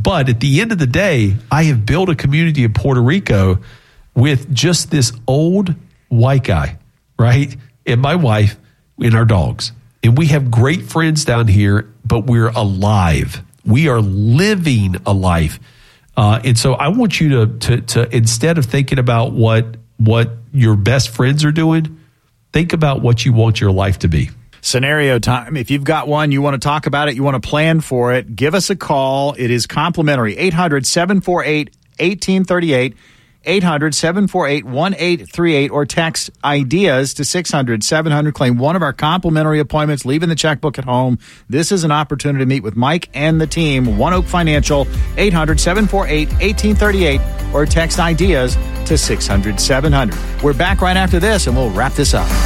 But at the end of the day, I have built a community in Puerto Rico with just this old white guy, right? And my wife and our dogs. And we have great friends down here, but we're alive. We are living a life. And so I want you to instead of thinking about what your best friends are doing, think about what you want your life to be. Scenario time. If you've got one, you want to talk about it, you want to plan for it, give us a call. It is complimentary. 800-748-1838. 800-748-1838 or text ideas to 600-700. Claim one of our complimentary appointments, leaving the checkbook at home. This is an opportunity to meet with Mike and the team. One Oak Financial, 800-748-1838 or text ideas to 600-700. We're back right after this and we'll wrap this up.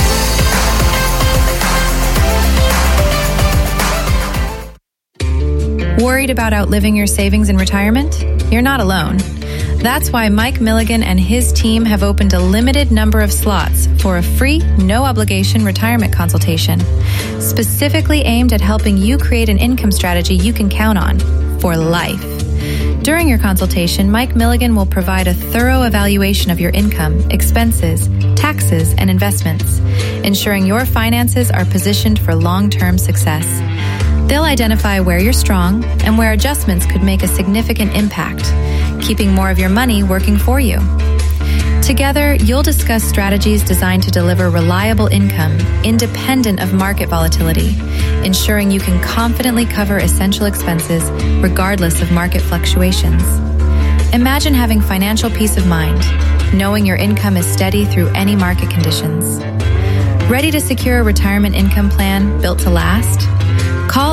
Worried about outliving your savings in retirement? You're not alone. That's why Mike Milligan and his team have opened a limited number of slots for a free, no-obligation retirement consultation, specifically aimed at helping you create an income strategy you can count on for life. During your consultation, Mike Milligan will provide a thorough evaluation of your income, expenses, taxes, and investments, ensuring your finances are positioned for long-term success. They'll identify where you're strong and where adjustments could make a significant impact, keeping more of your money working for you. Together, you'll discuss strategies designed to deliver reliable income, independent of market volatility, ensuring you can confidently cover essential expenses regardless of market fluctuations. Imagine having financial peace of mind, knowing your income is steady through any market conditions. Ready to secure a retirement income plan built to last? Call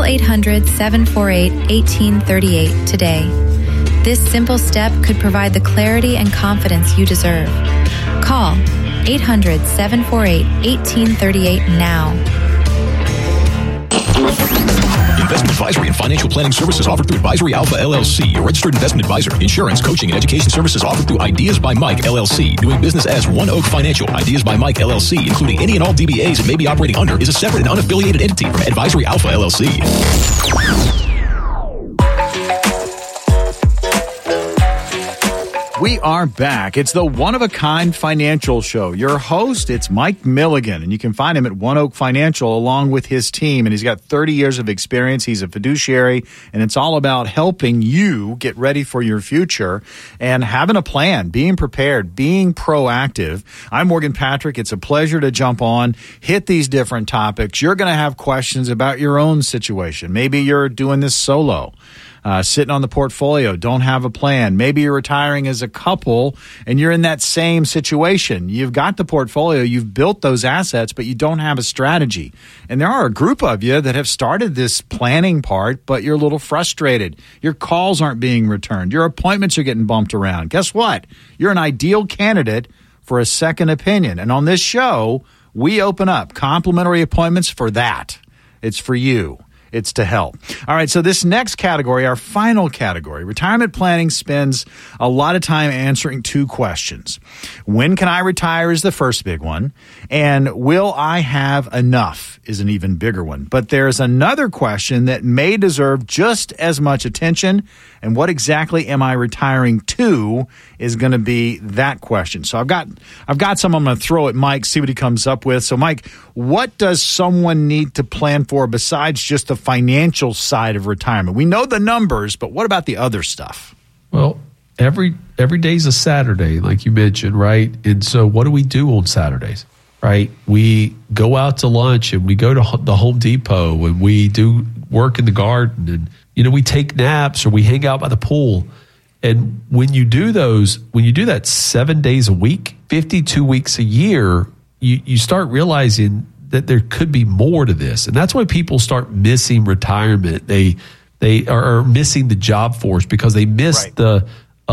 800-748-1838 today. This simple step could provide the clarity and confidence you deserve. Call 800-748-1838 now. Investment advisory and financial planning services offered through Advisory Alpha LLC, a registered investment advisor. Insurance, coaching, and education services offered through Ideas by Mike LLC. Doing business as One Oak Financial. Ideas by Mike LLC, including any and all DBAs it may be operating under, is a separate and unaffiliated entity from Advisory Alpha LLC. We are back. It's the One-of-a-Kind Financial Show. Your host, it's Mike Milligan, and you can find him at One Oak Financial along with his team, and he's got 30 years of experience. He's a fiduciary, and it's all about helping you get ready for your future and having a plan, being prepared, being proactive. I'm Morgan Patrick. It's a pleasure to jump on, hit these different topics. You're going to have questions about your own situation. Maybe you're doing this solo. Sitting on the portfolio, don't have a plan. Maybe you're retiring as a couple and you're in that same situation. You've got the portfolio, you've built those assets, but you don't have a strategy. And there are a group of you that have started this planning part, but you're a little frustrated. Your calls aren't being returned. Your appointments are getting bumped around. Guess what? You're an ideal candidate for a second opinion. And on this show, we open up complimentary appointments for that. It's for you. It's to help. All right, so this next category, our final category, retirement planning spends a lot of time answering two questions. When can I retire is the first big one, and will I have enough is an even bigger one. But there's another question that may deserve just as much attention, and what exactly am I retiring to is going to be that question. So I've got some I'm going to throw at Mike, see what he comes up with. So Mike, what does someone need to plan for besides just the financial side of retirement? We know the numbers, but what about the other stuff? Well, every day's a Saturday, like you mentioned, right? And so what do we do on Saturdays, right? We go out to lunch and we go to the Home Depot and we do work in the garden and, we take naps or we hang out by the pool. And when you do that 7 days a week, 52 weeks a year, you start realizing that there could be more to this. And that's why people start missing retirement. They are missing the job force because they miss the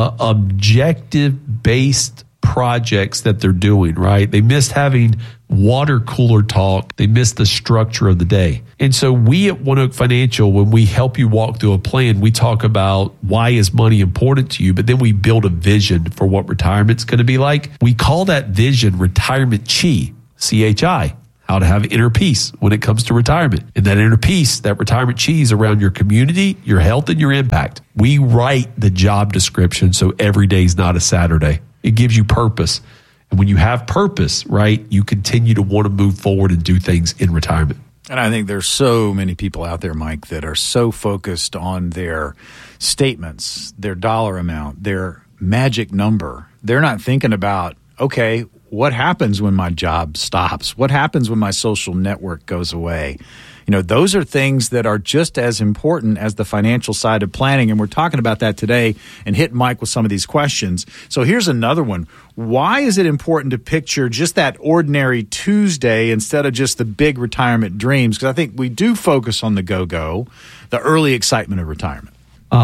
objective-based projects that they're doing, right? They missed having water cooler talk. They missed the structure of the day. And so we at One Oak Financial, when we help you walk through a plan, we talk about why is money important to you, but then we build a vision for what retirement's going to be like. We call that vision Retirement Chi, CHI. how to have inner peace when it comes to retirement. And that inner peace, that retirement cheese around your community, your health, and your impact. We write the job description so every day is not a Saturday. It gives you purpose. And when you have purpose, right, you continue to want to move forward and do things in retirement. And I think there's so many people out there, Mike, that are so focused on their statements, their dollar amount, their magic number. They're not thinking about, okay, what happens when my job stops? What happens when my social network goes away? You know, those are things that are just as important as the financial side of planning. And we're talking about that today and hit Mike with some of these questions. So here's another one. Why is it important to picture just that ordinary Tuesday instead of just the big retirement dreams? Because I think we do focus on the go-go, the early excitement of retirement.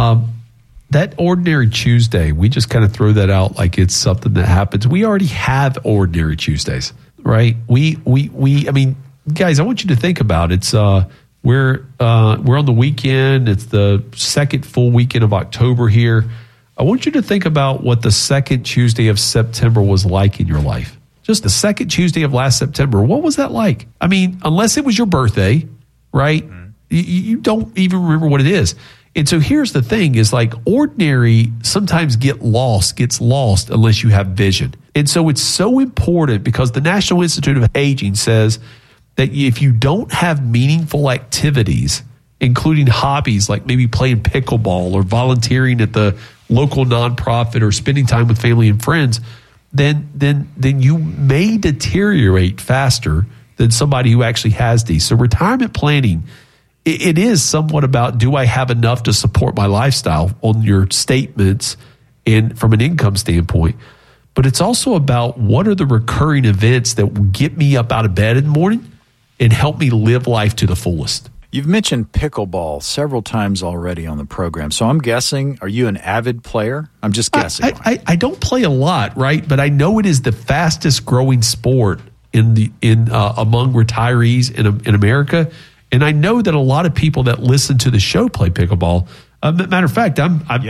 That ordinary Tuesday, we just kind of throw that out like it's something that happens. We already have ordinary Tuesdays, right? I mean, guys, I want you to think about it. We're on the weekend. It's the second full weekend of October here. I want you to think about what the second Tuesday of September was like in your life. Just the second Tuesday of last September. What was that like? I mean, unless it was your birthday, right? Mm-hmm. You don't even remember what it is. And so here's the thing is like ordinary sometimes gets lost unless you have vision. And so it's so important because the National Institute of Aging says that if you don't have meaningful activities, including hobbies like maybe playing pickleball or volunteering at the local nonprofit or spending time with family and friends, then you may deteriorate faster than somebody who actually has these. So retirement planning, it is somewhat about, do I have enough to support my lifestyle on your statements and from an income standpoint? But it's also about what are the recurring events that will get me up out of bed in the morning and help me live life to the fullest. You've mentioned pickleball several times already on the program. So I'm guessing, are you an avid player? I'm just guessing. I don't play a lot, right? But I know it is the fastest growing sport among retirees in America. And I know that a lot of people that listen to the show play pickleball. Matter of fact,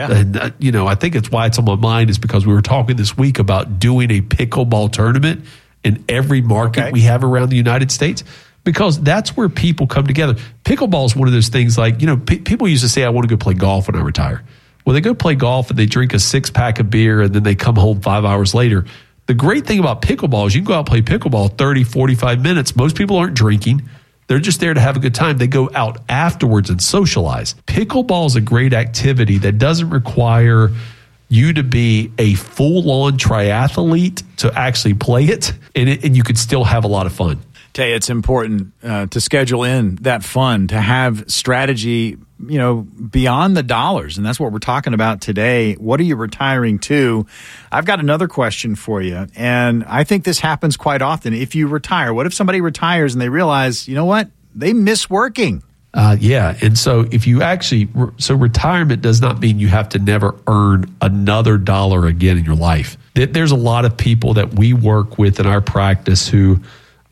I think it's why it's on my mind is because we were talking this week about doing a pickleball tournament in every market we have around the United States, because that's where people come together. Pickleball is one of those things like, people used to say, I want to go play golf when I retire. Well, they go play golf and they drink a 6-pack of beer and then they come home 5 hours later. The great thing about pickleball is you can go out and play pickleball 30, 45 minutes. Most people aren't drinking. They're just there to have a good time. They go out afterwards and socialize. Pickleball is a great activity that doesn't require you to be a full-on triathlete to actually play it, and you could still have a lot of fun. Tay, it's important to schedule in that fun, to have strategy, beyond the dollars, and that's what we're talking about today. What are you retiring to? I've got another question for you, and I think this happens quite often. If you retire, what if somebody retires and they realize, you know what, they miss working? And so if you retirement does not mean you have to never earn another dollar again in your life. There's a lot of people that we work with in our practice who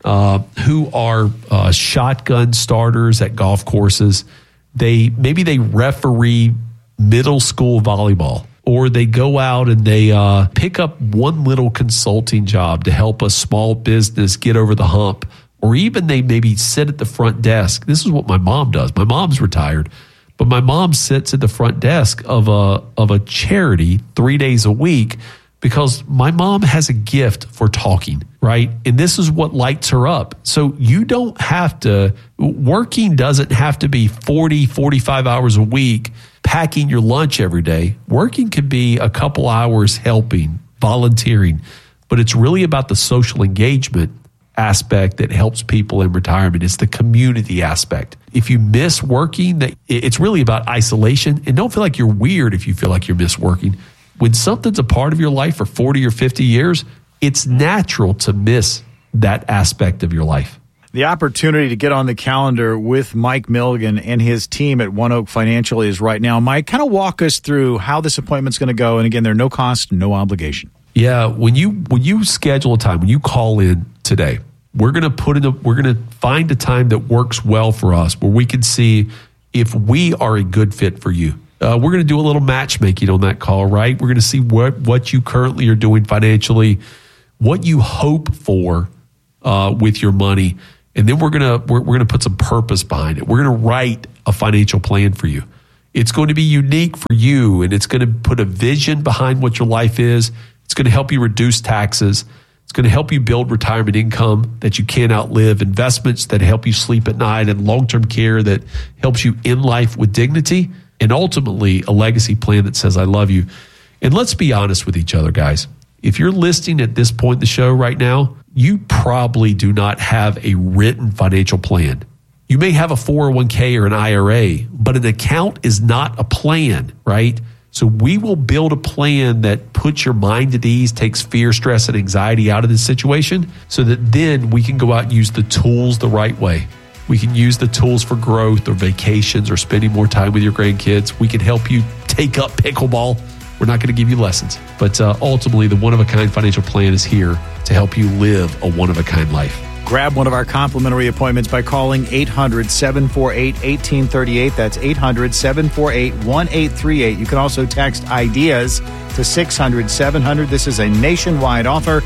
are shotgun starters at golf courses. Maybe they referee middle school volleyball, or they go out and they pick up one little consulting job to help a small business get over the hump, or even they maybe sit at the front desk. This is what my mom does. My mom's retired, but my mom sits at the front desk of a charity 3 days a week because my mom has a gift for talking, right? And this is what lights her up. So working doesn't have to be 40, 45 hours a week, packing your lunch every day. Working could be a couple hours helping, volunteering, but it's really about the social engagement aspect that helps people in retirement. It's the community aspect. If you miss working, it's really about isolation. And don't feel like you're weird if you feel like you miss working. When something's a part of your life for 40 or 50 years, it's natural to miss that aspect of your life. The opportunity to get on the calendar with Mike Milligan and his team at One Oak Financial is right now. Mike, kind of walk us through how this appointment's going to go. And again, there are no cost, no obligation. Yeah, when you schedule a time, when you call in today, we're going to find a time that works well for us, where we can see if we are a good fit for you. We're going to do a little matchmaking on that call, right? We're going to see what you currently are doing financially, what you hope for with your money, And then we're gonna put some purpose behind it. We're gonna write a financial plan for you. It's going to be unique for you, and it's going to put a vision behind what your life is. It's going to help you reduce taxes. It's going to help you build retirement income that you can't outlive, investments that help you sleep at night, and long-term care that helps you end life with dignity, and ultimately a legacy plan that says, I love you. And let's be honest with each other, guys. If you're listening at this point in the show right now, you probably do not have a written financial plan. You may have a 401k or an IRA, but an account is not a plan, right? So we will build a plan that puts your mind at ease, takes fear, stress, and anxiety out of this situation so that then we can go out and use the tools the right way. We can use the tools for growth or vacations or spending more time with your grandkids. We can help you take up pickleball. We're not going to give you lessons, but ultimately the one-of-a-kind financial plan is here to help you live a one-of-a-kind life. Grab one of our complimentary appointments by calling 800-748-1838. That's 800-748-1838. You can also text IDEAS to 600-700. This is a nationwide offer,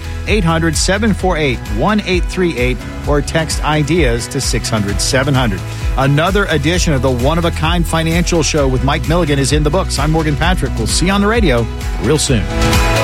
800-748-1838, or text IDEAS to 600-700. Another edition of the One-of-a-Kind Financial Show with Mike Milligan is in the books. I'm Morgan Patrick. We'll see you on the radio real soon.